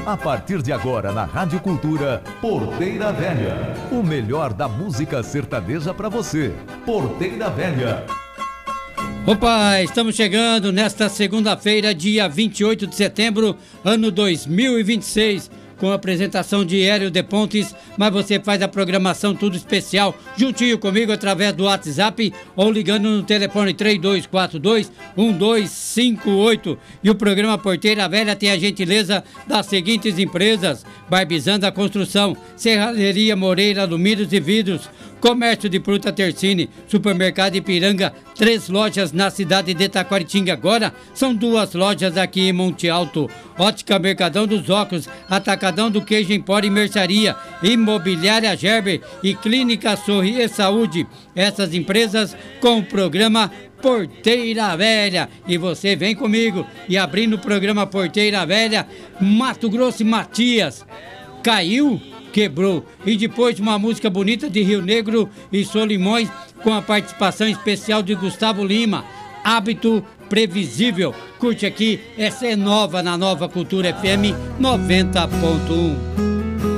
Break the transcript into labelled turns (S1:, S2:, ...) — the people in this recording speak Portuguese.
S1: A partir de agora na Rádio Cultura, Porteira Velha. O melhor da música sertaneja para você. Porteira Velha.
S2: Opa, estamos chegando nesta segunda-feira, dia 28 de setembro, ano 2026. Com a apresentação de Hélio de Pontes, mas você faz a programação tudo especial juntinho comigo através do WhatsApp ou ligando no telefone 3242-1258. E o programa Porteira Velha tem a gentileza das seguintes empresas: Barbizanda Construção, Serralheria Moreira Alumínios e Vidros, Comércio de Fruta Tercine, Supermercado Ipiranga, 3 lojas na cidade de Taquaritinga. Agora são 2 lojas aqui em Monte Alto. Ótica Mercadão dos Óculos, Atacadão do Queijo Empório e Mercearia, Imobiliária Gerber e Clínica Sorrir Saúde. Essas empresas com o programa Porteira Velha. E você vem comigo e abrindo o programa Porteira Velha, Mato Grosso e Matias. Caiu, quebrou. E depois de uma música bonita de Rio Negro e Solimões, com a participação especial de Gustavo Lima, Hábito Previsível. Curte aqui, essa é nova na Nova Cultura FM 90.1.